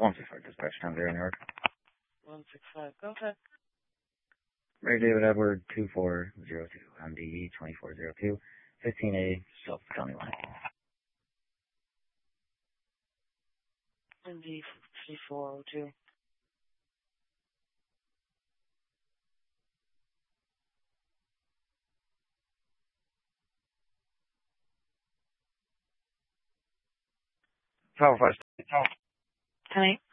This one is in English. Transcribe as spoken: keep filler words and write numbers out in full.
one six five dispatch, time zero New York. one six five, go ahead. Ray David Edward, two four zero two, M D E twenty-four oh two, fifteen A, South County Line. M D E fifty-four oh two. Tower five. ten eight.